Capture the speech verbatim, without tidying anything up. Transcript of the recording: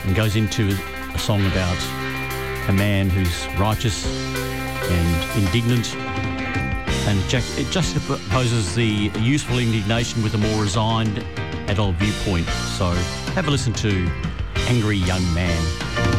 and goes into a song about a man who's righteous and indignant, and Jack, it juxtaposes the useful indignation with a more resigned adult viewpoint. So have a listen to Angry Young Man.